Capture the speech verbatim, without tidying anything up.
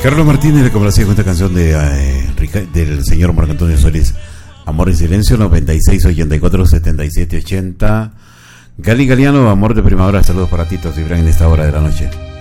Carlos Martínez le complacía con esta canción de, eh, del señor Marco Antonio Solís, Amor en Silencio, noventa y seis, ochenta y cuatro, setenta y siete, ochenta. Gali Galiano, Amor de Primavera, saludos para Tito Cibrán en esta hora de la noche.